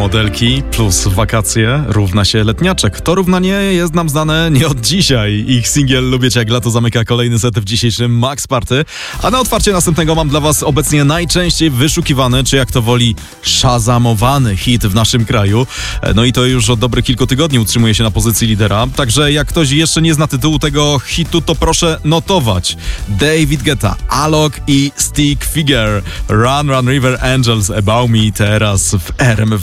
Modelki plus wakacje równa się letniaczek. To równanie jest nam znane nie od dzisiaj. Ich singiel Lubię Cię jak lato zamyka kolejny set w dzisiejszym Max Party. A na otwarcie następnego mam dla Was obecnie najczęściej wyszukiwany, czy jak to woli, szazamowany hit w naszym kraju. No i to już od dobrych kilku tygodni utrzymuje się na pozycji lidera. Także jak ktoś jeszcze nie zna tytułu tego hitu, to proszę notować. David Guetta, Alok i Stick Figure. Run, Run River Angels, About Me teraz w RMF